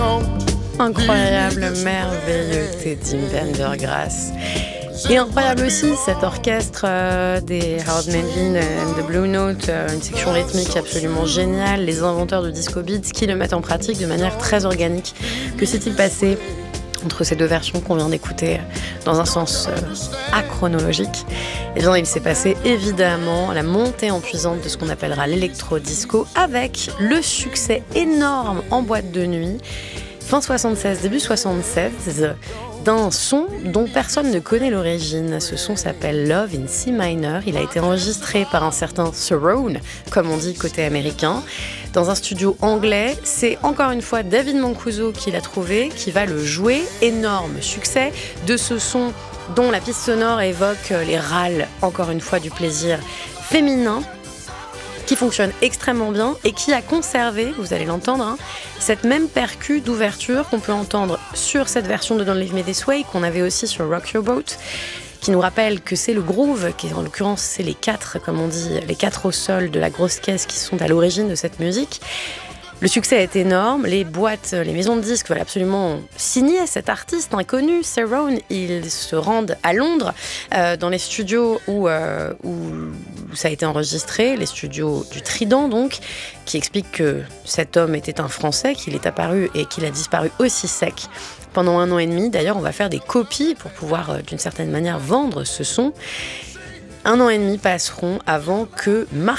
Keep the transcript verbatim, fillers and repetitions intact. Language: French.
Incroyable, merveilleux Teddy Pendergrass. Et incroyable aussi cet orchestre euh, des Harold Melvin and the Blue Note, euh, une section rythmique absolument géniale, les inventeurs de disco beats qui le mettent en pratique de manière très organique. Que s'est-il passé entre ces deux versions qu'on vient d'écouter dans un sens euh, achronologique? Eh bien, il s'est passé évidemment la montée en puissance de ce qu'on appellera l'électro-disco avec le succès énorme en boîte de nuit, fin soixante-seize, début soixante-seize, d'un son dont personne ne connaît l'origine. Ce son s'appelle Love in C minor. Il a été enregistré par un certain Cerrone, comme on dit côté américain, dans un studio anglais. C'est encore une fois David Mancuso qui l'a trouvé, qui va le jouer. Énorme succès de ce son dont la piste sonore évoque les râles, encore une fois, du plaisir féminin, qui fonctionne extrêmement bien et qui a conservé, vous allez l'entendre, hein, cette même percu d'ouverture qu'on peut entendre sur cette version de Don't Leave Me This Way, qu'on avait aussi sur Rock Your Boat, qui nous rappelle que c'est le groove, qui en l'occurrence c'est les quatre, comme on dit, les quatre au sol de la grosse caisse qui sont à l'origine de cette musique. Le succès est énorme, les boîtes, les maisons de disques veulent absolument signer cet artiste inconnu, Cerrone. Ils se rendent à Londres, euh, dans les studios où, euh, où ça a été enregistré, les studios du Trident donc, qui expliquent que cet homme était un Français, qu'il est apparu et qu'il a disparu aussi sec pendant un an et demi. D'ailleurs, on va faire des copies pour pouvoir, euh, d'une certaine manière, vendre ce son. Un an et demi passeront avant que Mark